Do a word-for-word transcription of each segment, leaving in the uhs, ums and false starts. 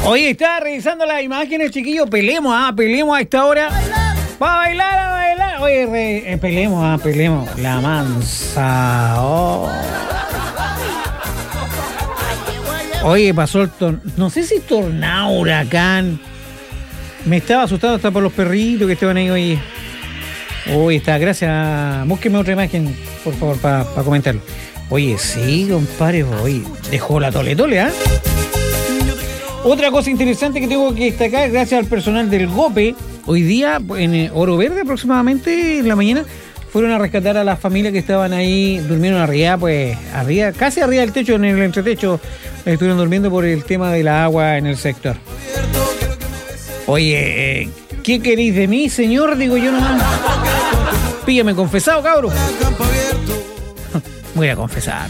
Oye, estaba revisando las imágenes, chiquillos. Pelemos, ah, pelemos a esta hora. Va a bailar, a bailar. Oye, re, eh, pelemos, ah, pelemos. La mansa. Oh. Oye, pasó el tornado. No sé si tornado, huracán. Me estaba asustando hasta por los perritos que estaban ahí hoy. Uy, está, gracias. Búsqueme otra imagen, por favor, para pa comentarlo. Oye, sí, compadre, oye, dejó la tole tole, ¿ah? ¿eh? Otra cosa interesante que tengo que destacar, gracias al personal del GOPE, hoy día, en Oro Verde aproximadamente, en la mañana, fueron a rescatar a las familias que estaban ahí, durmieron arriba, pues, arriba, casi arriba del techo, en el entretecho, estuvieron durmiendo por el tema del agua en el sector. Oye, ¿qué queréis de mí, señor? Digo yo nomás. Píllame confesado, cabrón. Voy a confesar.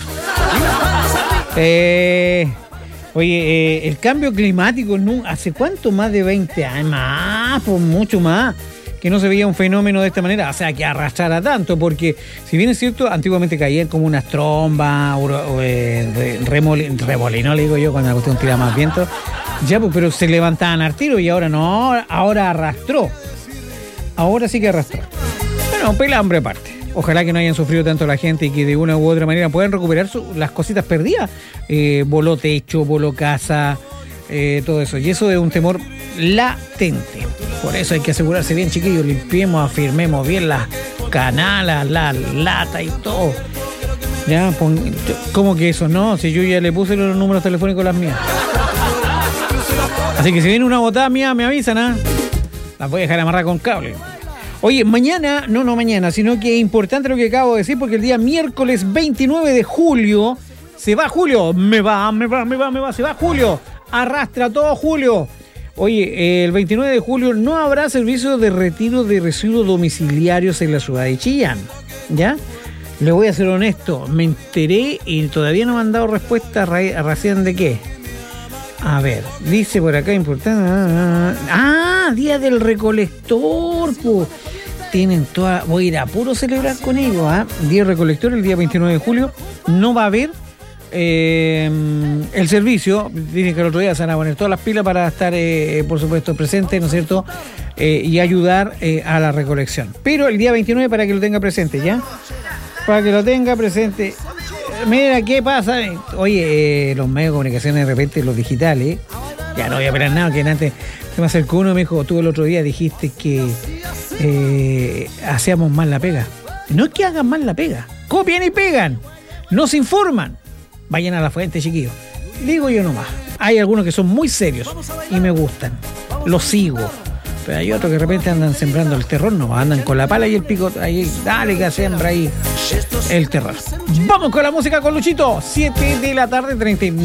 Eh, oye, eh, el cambio climático, ¿no? ¿Hace cuánto? Más de veinte años. Más, pues mucho más. Que no se veía un fenómeno de esta manera. O sea, que arrastrara tanto. Porque, si bien es cierto, antiguamente caían como unas trombas, eh, remolino, remolino, le digo yo, cuando la cuestión tira más viento. Ya, pues, pero se levantaban al tiro y ahora no. Ahora arrastró. Ahora sí que arrastró. Bueno, pelambre aparte. Ojalá que no hayan sufrido tanto la gente y que de una u otra manera puedan recuperar su, las cositas perdidas. Eh, voló techo, voló casa, eh, todo eso. Y eso es un temor latente. Por eso hay que asegurarse bien, chiquillos. Limpiemos, afirmemos bien las canalas, la lata y todo. Ya, pon, ¿cómo que eso? No, si yo ya le puse los números telefónicos a las mías. Así que si viene una botada mía, me avisan, ¿ah? ¿eh? Las voy a dejar amarrar con cable. Oye, mañana, no, no mañana, sino que es importante lo que acabo de decir, porque el día miércoles veintinueve de julio, se va Julio, me va, me va, me va, me va, se va Julio, arrastra todo Julio. Oye, el veintinueve de julio no habrá servicio de retiro de residuos domiciliarios en la ciudad de Chillán, ¿ya? Le voy a ser honesto, me enteré y todavía no me han dado respuesta a razón de qué. A ver, dice por acá importante. Ah, día del recolector, pues. Tienen toda. Voy a ir a puro celebrar con ellos, ¿ah? ¿eh? Día del recolector, el día veintinueve de julio. No va a haber eh, el servicio. Dicen que el otro día se van a poner todas las pilas para estar, eh, por supuesto, presentes, ¿no es cierto? Eh, y ayudar eh, a la recolección. Pero el día veintinueve, para que lo tenga presente, ¿ya? Para que lo tenga presente. Mira, ¿qué pasa? Oye, eh, los medios de comunicación de repente, los digitales, ya no voy a esperar nada, que antes se me acercó uno y me dijo, tú el otro día dijiste que eh, hacíamos mal la pega. No es que hagan mal la pega, copian y pegan, nos informan. Vayan a la fuente, chiquillos. Digo yo nomás, hay algunos que son muy serios y me gustan, los sigo. Pero hay otros que de repente andan sembrando el terror, no, andan con la pala y el pico, ahí, dale que siembra ahí el terror. Vamos con la música con Luchito, siete de la tarde, treinta y